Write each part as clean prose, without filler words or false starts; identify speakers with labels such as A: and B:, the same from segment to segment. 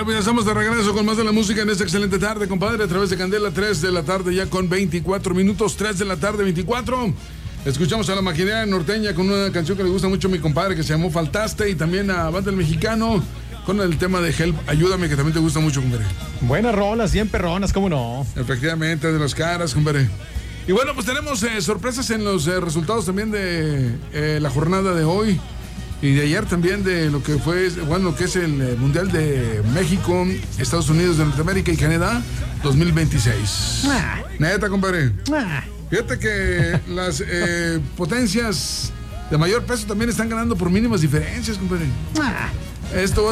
A: Pues ya estamos de regreso con más de la música en esta excelente tarde, compadre, a través de Candela, 3 de la tarde ya con 24 minutos, 3 de la tarde, 24. Escuchamos a la maquinaria norteña con una canción que le gusta mucho a mi compadre, que se llamó Faltaste, y también a Banda El Mexicano con el tema de Help, Ayúdame, que también te gusta mucho, compadre.
B: Buenas rolas, bien perronas, ¿cómo no?
A: Efectivamente, de las caras, compadre. Y bueno, pues tenemos sorpresas en los resultados también de la jornada de hoy y de ayer también, de lo que fue, bueno, lo que es el Mundial de México, Estados Unidos de Norteamérica y Canadá 2026. Neta, compadre. Fíjate que las potencias de mayor peso también están ganando por mínimas diferencias, compadre. Esto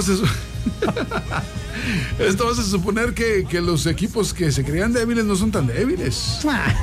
A: vas a suponer que los equipos que se creían débiles no son tan débiles.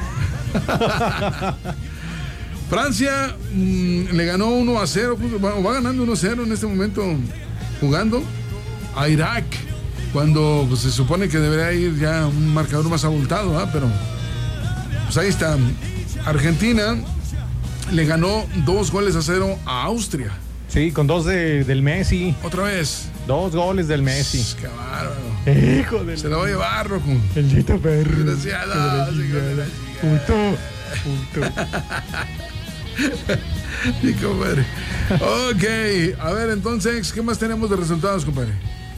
A: Francia le ganó 1-0, va ganando 1-0 en este momento jugando a Irak, cuando pues, se supone que debería ir ya un marcador más abultado, ¿eh? Pero pues ahí está. Argentina le ganó 2-0 a Austria.
B: Sí, con 2 del Messi.
A: Otra vez.
B: 2 goles del Messi.
A: Qué bárbaro.
B: Hijo de...
A: Se lo va a llevar, Rojo.
B: El Gito Perro.
A: Desgraciado.
B: Puto.
A: Sí, compadre. Ok, a ver, entonces, ¿qué más tenemos de resultados, compadre?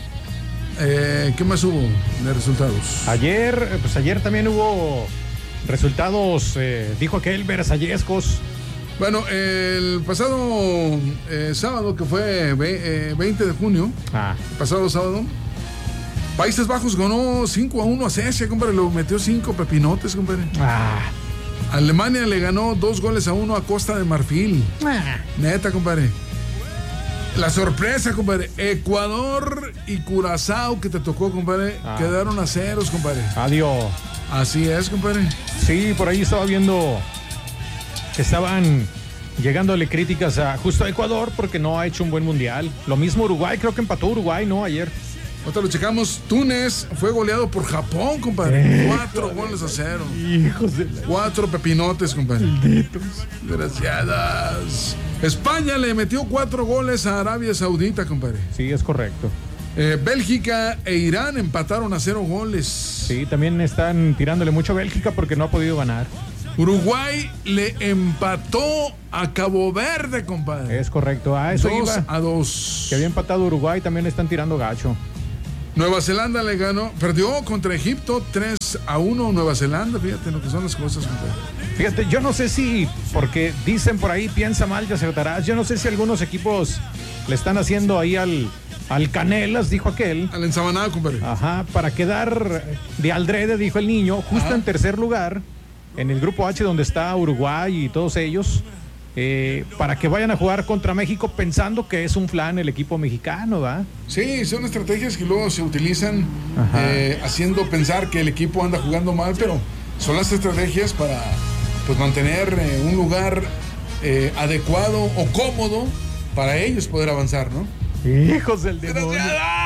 A: ¿Qué más hubo de resultados?
B: Ayer también hubo resultados, dijo aquel Versallescos.
A: Bueno, el pasado sábado, que fue 20 de junio, pasado sábado, Países Bajos ganó 5-1 a Suecia, compadre, lo metió 5 pepinotes, compadre. Alemania le ganó 2-1 a Costa de Marfil. Neta, compadre. La sorpresa, compadre. Ecuador y Curazao, que te tocó, compadre, quedaron a ceros, compadre.
B: Adiós.
A: Así es, compadre.
B: Sí, por ahí estaba viendo que estaban llegándole críticas justo a Ecuador porque no ha hecho un buen mundial. Lo mismo Uruguay, creo que empató Uruguay, ¿no? Ayer.
A: Otra lo checamos. Túnez fue goleado por Japón, compadre. 4-0.
B: Hijos de la...
A: 4 pepinotes, compadre.
B: Malditos.
A: Desgraciadas. España le metió 4 goles a Arabia Saudita, compadre.
B: Sí, es correcto.
A: Bélgica e Irán empataron a 0 goles.
B: Sí, también están tirándole mucho a Bélgica porque no ha podido ganar.
A: Uruguay le empató a Cabo Verde, compadre.
B: Es correcto. A eso iba.
A: 2-2.
B: Que había empatado Uruguay, también le están tirando gacho.
A: Nueva Zelanda le ganó, perdió contra Egipto 3-1. Nueva Zelanda, fíjate lo que son las cosas, compadre.
B: Fíjate, yo no sé si, porque dicen por ahí, piensa mal y acertarás. Yo no sé si algunos equipos le están haciendo ahí al Canelas, dijo aquel.
A: Al ensabanado, compadre.
B: Ajá, para quedar de aldrede, dijo el niño, justo en tercer lugar, en el grupo H donde está Uruguay y todos ellos, para que vayan a jugar contra México pensando que es un flan el equipo mexicano, ¿va?
A: Sí, son estrategias que luego se utilizan haciendo pensar que el equipo anda jugando mal, pero son las estrategias para pues mantener un lugar adecuado o cómodo para ellos poder avanzar, ¿no?
B: Hijos del demonio.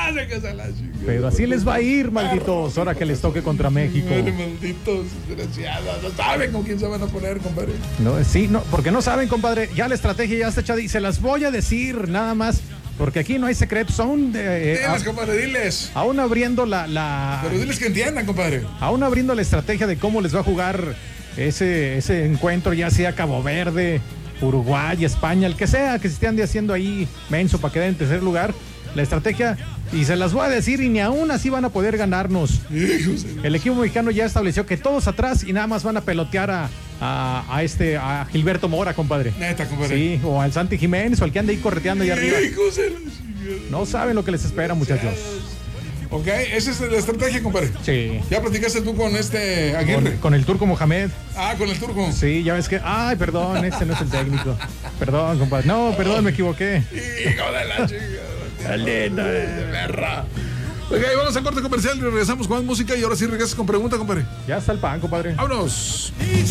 B: Pero así les va a ir, malditos, ahora que les toque contra México.
A: Malditos, desgraciados. No saben con quién se van a poner, compadre.
B: No, sí, no, porque no saben, compadre. Ya la estrategia ya está echada y se las voy a decir nada más, porque aquí no hay secretos. Aún
A: diles, compadre, diles.
B: Aún abriendo la...
A: Pero diles que entiendan, compadre.
B: Aún abriendo la estrategia de cómo les va a jugar ese encuentro, ya sea Cabo Verde, Uruguay, España, el que sea, que se estén haciendo ahí menso para quedar en tercer lugar. La estrategia, y se las voy a decir, y ni aún así van a poder ganarnos. El equipo mexicano ya estableció que todos atrás y nada más van a pelotear a Gilberto Mora, compadre.
A: Neta, compadre.
B: Sí, o al Santi Jiménez, o al que ande ahí correteando allá arriba. No saben lo que les espera, muchachos.
A: Ok, esa es la estrategia, compadre.
B: Sí.
A: ¿Ya platicaste tú con Aguirre?
B: Con el turco Mohamed.
A: Con el turco.
B: Sí, ya ves que... Ay, perdón, ese no es el técnico. Perdón, compadre. No, perdón, me equivoqué.
A: Hijo de la chingada. Lindo, perra. Ok, vamos a corte comercial y regresamos con más música y ahora sí regresas con pregunta, compadre.
B: Ya está el pan, compadre.
A: ¡Vámonos!